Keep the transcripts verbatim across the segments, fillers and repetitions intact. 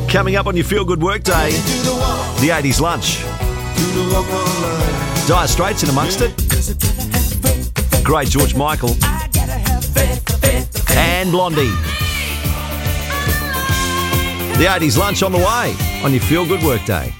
Coming up on your Feel Good Workday, the eighties lunch. Dire Straits in amongst it. Great George Michael. And Blondie. The eighties lunch on the way on your Feel Good Workday.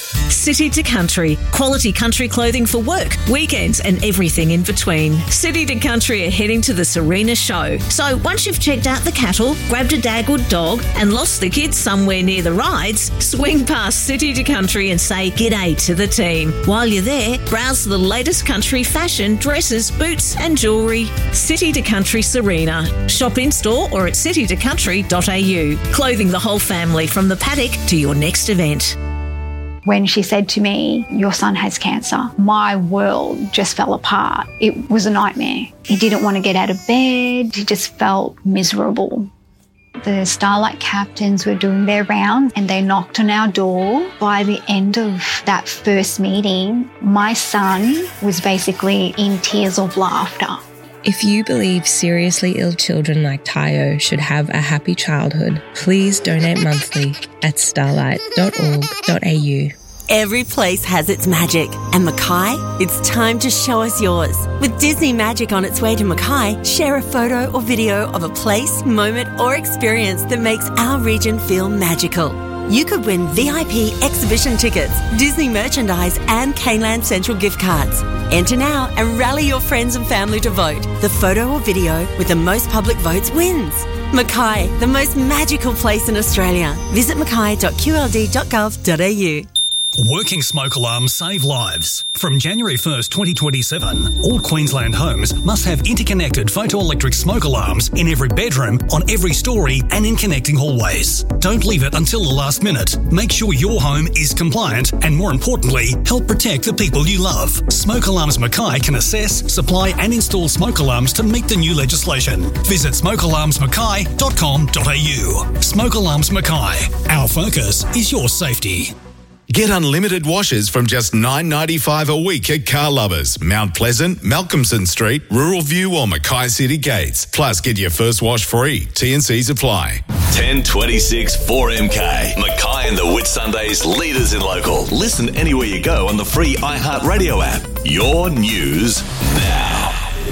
City to Country. Quality country clothing for work, weekends and everything in between. City to Country are heading to the Serena show. So once you've checked out the cattle, grabbed a dagwood dog and lost the kids somewhere near the rides, swing past City to Country and say g'day to the team. While you're there, browse the latest country fashion, dresses, boots and jewellery. City to Country Serena. Shop in-store or at city to country dot a u. Clothing the whole family from the paddock to your next event. When she said to me, your son has cancer, my world just fell apart. It was a nightmare. He didn't want to get out of bed. He just felt miserable. The Starlight captains were doing their rounds and they knocked on our door. By the end of that first meeting, my son was basically in tears of laughter. If you believe seriously ill children like Tayo should have a happy childhood, please donate monthly at starlight dot org dot a u. Every place has its magic, and Mackay, it's time to show us yours. With Disney Magic on its way to Mackay, share a photo or video of a place, moment or experience that makes our region feel magical. You could win V I P exhibition tickets, Disney merchandise and Caneland Central gift cards. Enter now and rally your friends and family to vote. The photo or video with the most public votes wins. Mackay, the most magical place in Australia. Visit mackay dot q l d dot gov dot a u. Working smoke alarms save lives. From January first, twenty twenty-seven, all Queensland homes must have interconnected photoelectric smoke alarms in every bedroom, on every story and in connecting hallways. Don't leave it until the last minute. Make sure your home is compliant and, more importantly, help protect the people you love. Smoke Alarms Mackay can assess, supply and install smoke alarms to meet the new legislation. Visit smoke alarms mackay dot com dot a u. Smoke Alarms Mackay. Our focus is your safety. Get unlimited washes from just nine dollars ninety-five a week at Car Lovers, Mount Pleasant, Malcolmson Street, Rural View or Mackay City Gates. Plus, get your first wash free. T and Cs apply. ten twenty-six four M K. Mackay and the Whitsundays, leaders in local. Listen anywhere you go on the free iHeartRadio app. Your news now.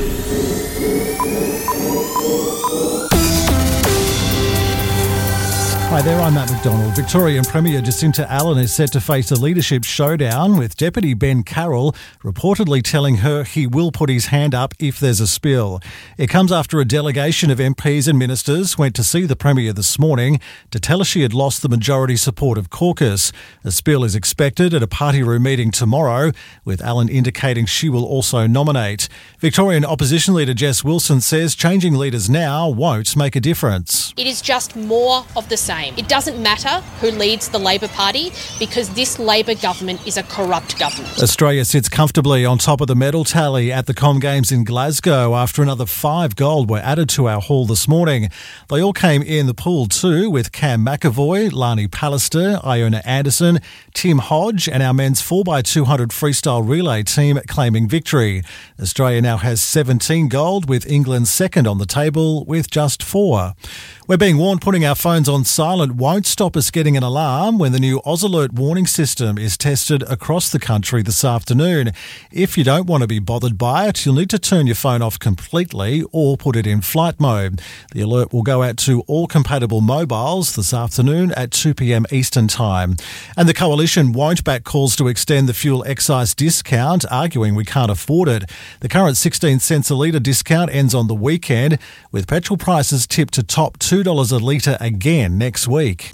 Hi there, I'm Matt McDonald. Victorian Premier Jacinta Allen is set to face a leadership showdown with Deputy Ben Carroll reportedly telling her he will put his hand up if there's a spill. It comes after a delegation of M Ps and ministers went to see the Premier this morning to tell her she had lost the majority support of caucus. A spill is expected at a party room meeting tomorrow, with Allen indicating she will also nominate. Victorian Opposition Leader Jess Wilson says changing leaders now won't make a difference. It is just more of the same. It doesn't matter who leads the Labor Party because this Labor government is a corrupt government. Australia sits comfortably on top of the medal tally at the Com Games in Glasgow after another five gold were added to our haul this morning. They all came in the pool too, with Cam McAvoy, Lani Pallister, Iona Anderson, Tim Hodge and our men's four by two hundred freestyle relay team claiming victory. Australia now has seventeen gold, with England second on the table with just four. We're being warned putting our phones on silent won't stop us getting an alarm when the new Oz Alert warning system is tested across the country this afternoon. If you don't want to be bothered by it, you'll need to turn your phone off completely or put it in flight mode. The alert will go out to all compatible mobiles this afternoon at two p m Eastern Time. And the Coalition won't back calls to extend the fuel excise discount, arguing we can't afford it. The current sixteen cents a litre discount ends on the weekend, with petrol prices tipped to top two dollars a litre again next week.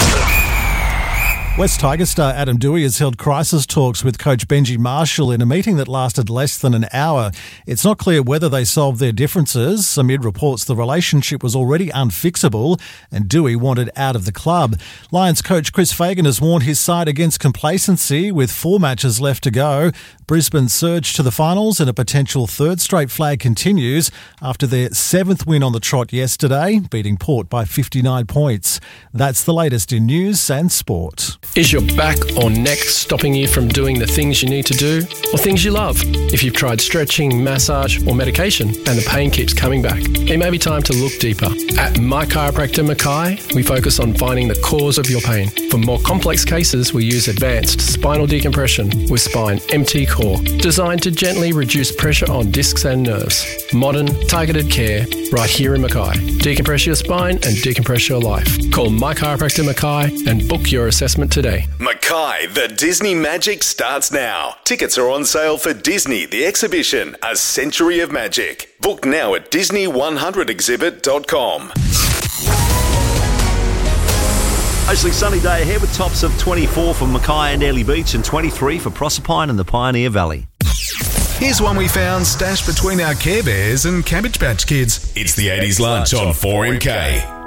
West Tigers star Adam Doueihi has held crisis talks with coach Benji Marshall in a meeting that lasted less than an hour. It's not clear whether they solved their differences. Amid reports the relationship was already unfixable and Doueihi wanted out of the club. Lions coach Chris Fagan has warned his side against complacency with four matches left to go. Brisbane's surge to the finals and a potential third straight flag continues after their seventh win on the trot yesterday, beating Port by fifty-nine points. That's the latest in news and sport. Is your back or neck stopping you from doing the things you need to do or things you love? If you've tried stretching, massage or medication and the pain keeps coming back, it may be time to look deeper. At My Chiropractor Mackay, we focus on finding the cause of your pain. For more complex cases, we use advanced spinal decompression with Spine M T Core, designed to gently reduce pressure on discs and nerves. Modern, targeted care right here in Mackay. Decompress your spine and decompress your life. Call My Chiropractor Mackay and book your assessment today. Mackay, the Disney Magic starts now. Tickets are on sale for Disney, the exhibition, A Century of Magic. Book now at disney one hundred exhibit dot com. Mostly sunny day ahead with tops of twenty-four for Mackay and Airlie Beach and twenty-three for Proserpine and the Pioneer Valley. Here's one we found stashed between our Care Bears and Cabbage Patch Kids. It's the eighties lunch on four M K.